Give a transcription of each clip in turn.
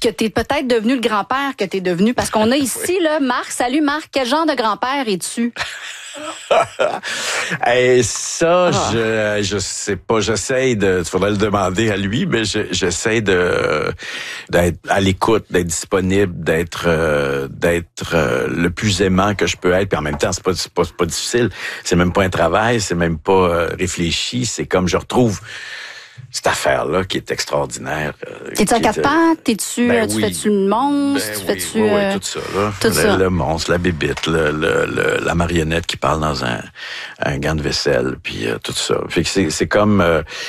que t'es peut-être devenu le grand-père que t'es devenu. Parce qu'on a ici, là, Marc. Salut, Marc. Quel genre de grand-père es-tu? Et ça, je sais pas. J'essaie de. Il faudrait le demander à lui, mais j'essaie d'être à l'écoute, d'être disponible, d'être le plus aimant que je peux être. Puis en même temps, c'est pas difficile. C'est même pas un travail, c'est même pas réfléchi. C'est comme je retrouve cette affaire-là qui est extraordinaire. T'es-tu à quatre pattes? Tu fais-tu le monstre? Oui, tout ça, là. Le monstre, la bébite, la marionnette qui parle dans un gant de vaisselle, puis tout ça. Fait que c'est comme...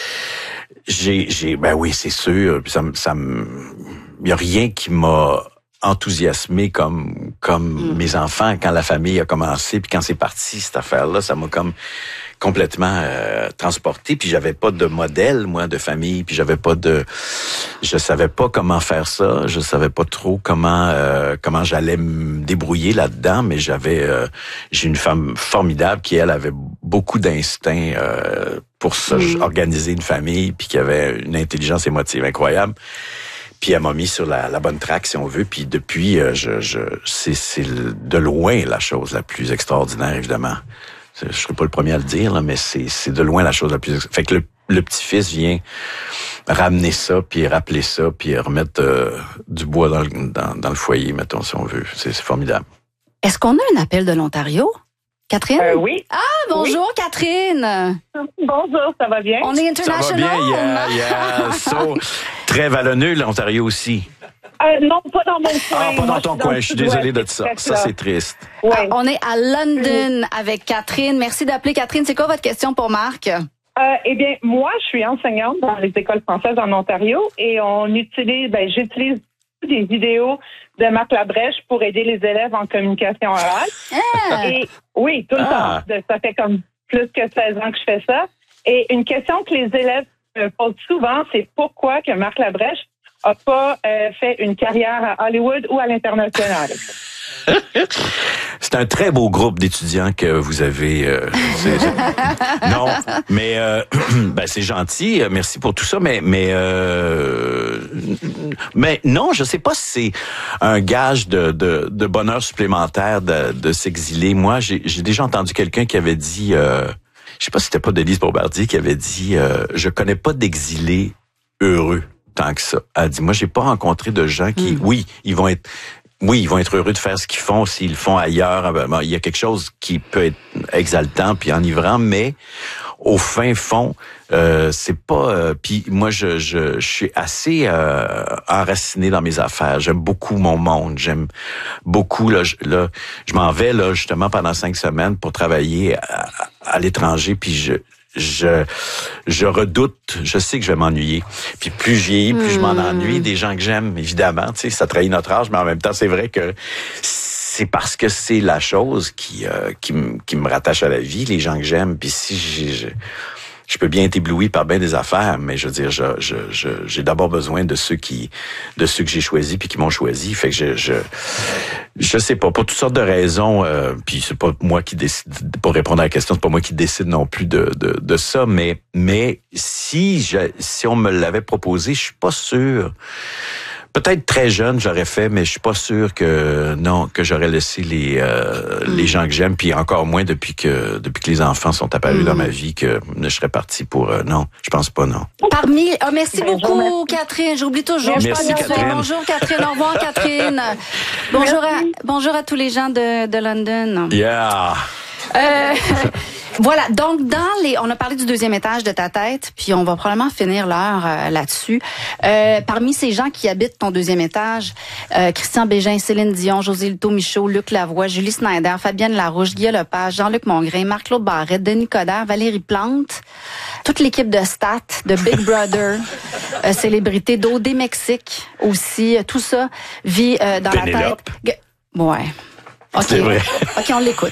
c'est sûr. Puis il y a rien qui m'a enthousiasmé comme mes enfants quand la famille a commencé, puis quand c'est parti, cette affaire-là, ça m'a comme complètement transporté, puis j'avais pas de modèle, moi, de famille, puis je savais pas comment faire ça, je savais pas trop comment j'allais me débrouiller là-dedans, mais j'ai une femme formidable qui, elle, avait beaucoup d'instinct pour organiser une famille, puis qui avait une intelligence émotive incroyable. Puis elle m'a mis sur la bonne track, si on veut. Puis depuis, c'est de loin la chose la plus extraordinaire, évidemment. Je serais pas le premier à le dire, là, mais c'est de loin la chose la plus... Fait que le petit-fils vient ramener ça, puis rappeler ça, puis remettre du bois dans le foyer, mettons, si on veut. C'est formidable. Est-ce qu'on a un appel de l'Ontario? Catherine? Oui. Ah, bonjour, oui. Catherine! Bonjour, ça va bien? On est international? Ça va bien, très vallonneux, l'Ontario aussi. Non, pas dans mon coin. Ah, pas dans ton coin, je suis désolé de ça. Ça, c'est triste. Ouais. On est à London avec Catherine. Merci d'appeler, Catherine. C'est quoi votre question pour Marc? Eh bien, moi, je suis enseignante dans les écoles françaises en Ontario et j'utilise des vidéos de Marc Labrèche pour aider les élèves en communication orale. Et oui, tout le temps. Ça fait comme plus que 16 ans que je fais ça. Et une question que les élèves me posent souvent, c'est pourquoi que Marc Labrèche a pas fait une carrière à Hollywood ou à l'international. C'est un très beau groupe d'étudiants que vous avez. Non, mais c'est gentil. Merci pour tout ça, mais non, je sais pas si c'est un gage de bonheur supplémentaire de s'exiler. Moi, j'ai déjà entendu quelqu'un qui avait dit, je sais pas si c'était pas Denise Bombardier qui avait dit, je connais pas d'exilés heureux tant que ça. Elle dit, moi, j'ai pas rencontré de gens qui, ils vont être heureux de faire ce qu'ils font s'ils le font ailleurs. Il y a quelque chose qui peut être exaltant puis enivrant, mais au fin fond, c'est pas. Puis moi, je suis assez enraciné dans mes affaires. J'aime beaucoup mon monde. J'aime beaucoup je m'en vais là justement pendant 5 semaines pour travailler à l'étranger. Puis je redoute, je sais que je vais m'ennuyer. Puis plus je vieillis, plus je m'en ennuie des gens que j'aime, évidemment. Tu sais, ça trahit notre âge, mais en même temps, c'est vrai que c'est parce que c'est la chose qui me rattache à la vie, les gens que j'aime. Puis si je peux bien être ébloui par bien des affaires, mais je veux dire, j'ai d'abord besoin de ceux que j'ai choisis puis qui m'ont choisi. Fait que je sais pas, pour toutes sortes de raisons, puis c'est pas moi qui décide, pour répondre à la question, c'est pas moi qui décide non plus de ça, mais si on me l'avait proposé, je suis pas sûr. Peut-être très jeune, j'aurais fait, mais je suis pas sûr que j'aurais laissé les gens que j'aime, puis encore moins depuis que les enfants sont apparus dans ma vie, que je serais parti pour non, je pense pas, non. Merci beaucoup, Catherine. J'oublie toujours. Merci, Catherine. Bonjour, Catherine. Au revoir, Catherine. Bonjour à tous les gens de London. Yeah. Voilà, donc on a parlé du deuxième étage de ta tête, puis on va probablement finir l'heure là-dessus. Parmi ces gens qui habitent ton deuxième étage, Christian Bégin, Céline Dion, José Lito Michaud, Luc Lavoie, Julie Snyder, Fabienne Larouche, Guy Lepage, Jean-Luc Mongrain, Marc-Claude Barrette, Denis Coderre, Valérie Plante, toute l'équipe de Stat, de Big Brother, célébrité d'OD Mexique aussi, tout ça vit dans Pénélope. la tête. Ouais. C'est vrai. OK,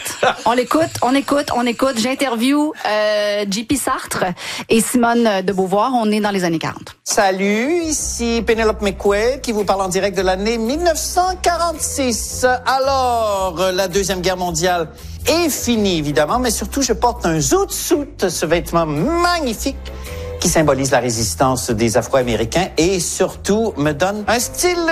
on l'écoute. J'interview JP Sartre et Simone de Beauvoir. On est dans les années 40. Salut, ici Pénélope McQuaid qui vous parle en direct de l'année 1946. Alors, la Deuxième Guerre mondiale est finie, évidemment, mais surtout, je porte un zoot-suit, ce vêtement magnifique qui symbolise la résistance des Afro-Américains et surtout me donne un style